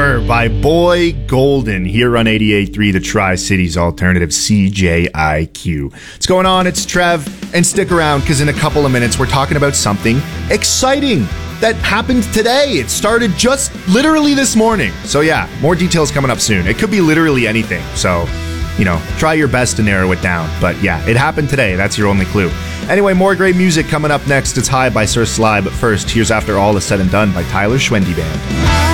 Summer by Boy Golden here on 88.3, the Tri-Cities Alternative, CJIQ. What's going on? It's Trev, and stick around because in a couple of minutes we're talking about something exciting that happened today. It started just literally this morning. So yeah, more details coming up soon. It could be literally anything. So, try your best to narrow it down. But yeah, it happened today. That's your only clue. Anyway, more great music coming up next. It's High by Sir Sly. But first, here's After All Is Said and Done by Tyler Schwendy Band.